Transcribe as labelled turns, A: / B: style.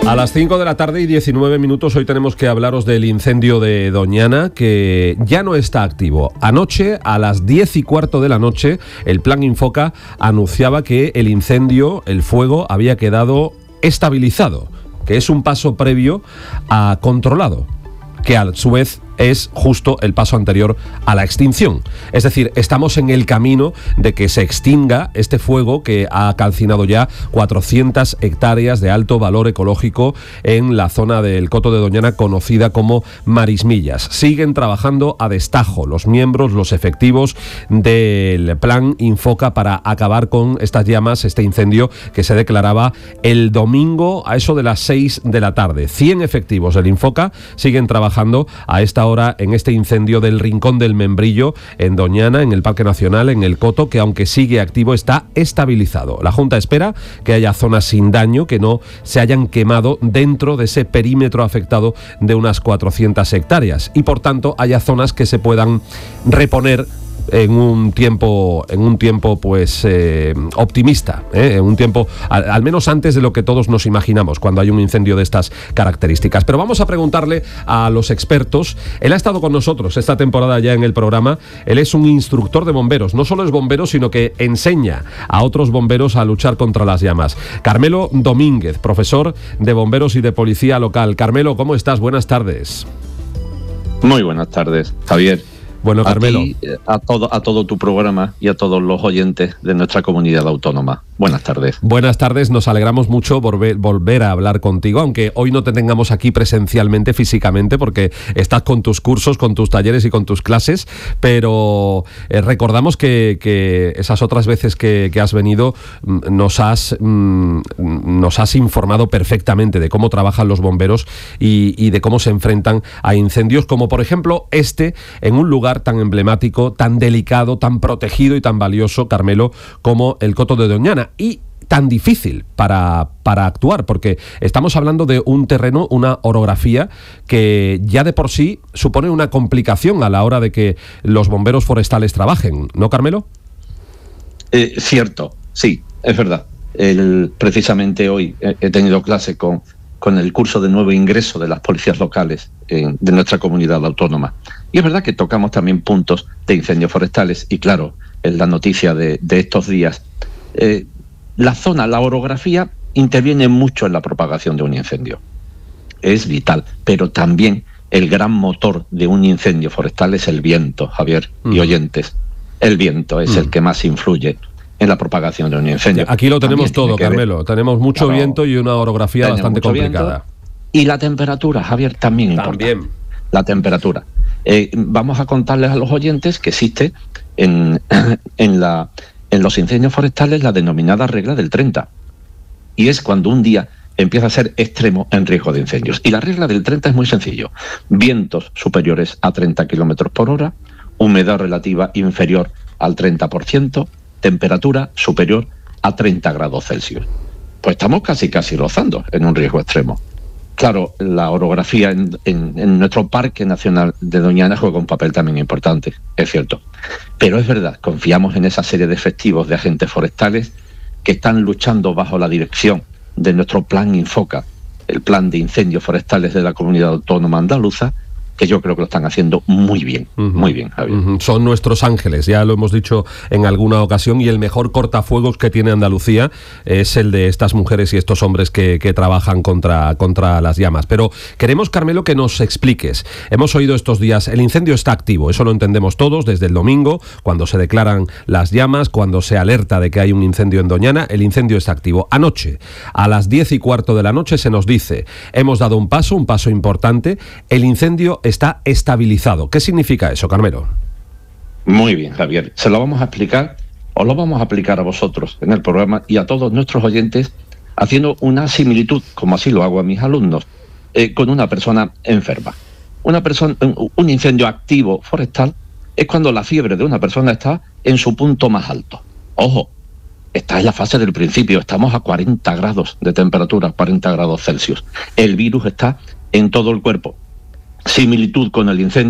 A: A las 5 de la tarde y 19 minutos hoy tenemos que hablaros del incendio de Doñana, que ya no está activo. Anoche, a las 10:15 de la noche, el Plan Infoca anunciaba que el incendio, el fuego, había quedado estabilizado, que es un paso previo a controlado, que a su vez es justo el paso anterior a la extinción. Es decir, estamos en el camino de que se extinga este fuego que ha calcinado ya 400 hectáreas de alto valor ecológico en la zona del Coto de Doñana, conocida como Marismillas. Siguen trabajando a destajo los miembros, los efectivos del Plan Infoca para acabar con estas llamas, este incendio que se declaraba el domingo a eso de las 6 de la tarde. 100 efectivos del Infoca siguen trabajando a esta hora en este incendio del Rincón del Membrillo en Doñana, en el Parque Nacional, en el Coto, que aunque sigue activo está estabilizado. La Junta espera que haya zonas sin daño, que no se hayan quemado dentro de ese perímetro afectado de unas 400 hectáreas y por tanto haya zonas que se puedan reponer en un tiempo pues optimista, en un tiempo al menos antes de lo que todos nos imaginamos cuando hay un incendio de estas características. Pero vamos a preguntarle a los expertos. Él ha estado con nosotros esta temporada ya en el programa. Él es un instructor de bomberos, no solo es bombero, sino que enseña a otros bomberos a luchar contra las llamas. Carmelo Domínguez, profesor de bomberos y de policía local. Carmelo, ¿cómo estás? Buenas tardes.
B: Muy buenas tardes, Javier.
A: Bueno, Carmelo,
B: a todo tu programa y a todos los oyentes de nuestra comunidad autónoma. Buenas tardes.
A: Buenas tardes, nos alegramos mucho volver a hablar contigo, aunque hoy no te tengamos aquí presencialmente, físicamente, porque estás con tus cursos, con tus talleres y con tus clases, pero recordamos que esas otras veces que has venido nos has informado perfectamente de cómo trabajan los bomberos y de cómo se enfrentan a incendios, como por ejemplo en un lugar tan emblemático, tan delicado, tan protegido y tan valioso, Carmelo, como el Coto de Doñana, y tan difícil para actuar, porque estamos hablando de un terreno, una orografía que ya de por sí supone una complicación a la hora de que los bomberos forestales trabajen, ¿no, Carmelo?
B: Cierto, sí, es verdad. Precisamente hoy he tenido clase con el curso de nuevo ingreso de las policías locales de nuestra comunidad autónoma. Y es verdad que tocamos también puntos de incendios forestales y claro, en la noticia de estos días, la orografía interviene mucho en la propagación de un incendio. Es vital, pero también el gran motor de un incendio forestal es el viento, Javier y oyentes. El viento es el que más influye en la propagación de un incendio.
A: Aquí lo tenemos todo, Carmelo. Tenemos mucho viento y una orografía bastante complicada.
B: Y la temperatura, Javier, también importa. La temperatura. Vamos a contarles a los oyentes que existe en los incendios forestales la denominada regla del 30. Y es cuando un día empieza a ser extremo en riesgo de incendios. Y la regla del 30 es muy sencillo. Vientos superiores a 30 kilómetros por hora, humedad relativa inferior al 30%, temperatura superior a 30 grados Celsius. Pues estamos casi rozando en un riesgo extremo. Claro, la orografía en nuestro Parque Nacional de Doñana juega un papel también importante, es cierto. Pero es verdad, confiamos en esa serie de efectivos de agentes forestales que están luchando bajo la dirección de nuestro Plan Infoca, el Plan de Incendios Forestales de la Comunidad Autónoma Andaluza, que yo creo que lo están haciendo muy bien, Javier.
A: Son nuestros ángeles, ya lo hemos dicho en alguna ocasión, y el mejor cortafuegos que tiene Andalucía es el de estas mujeres y estos hombres que trabajan contra las llamas. Pero queremos, Carmelo, que nos expliques. Hemos oído estos días, el incendio está activo, eso lo entendemos todos, desde el domingo, cuando se declaran las llamas, cuando se alerta de que hay un incendio en Doñana, el incendio está activo. Anoche, a las 10:15 de la noche, se nos dice, hemos dado un paso importante, el incendio está estabilizado. ¿Qué significa eso, Carmelo?
B: Muy bien, Javier. Se lo vamos a explicar, o lo vamos a aplicar a vosotros en el programa y a todos nuestros oyentes, haciendo una similitud, como así lo hago a mis alumnos, con una persona enferma. Un incendio activo forestal es cuando la fiebre de una persona está en su punto más alto. Ojo, esta es la fase del principio, estamos a 40 grados de temperatura, 40 grados Celsius. El virus está en todo el cuerpo. Similitud con el incendio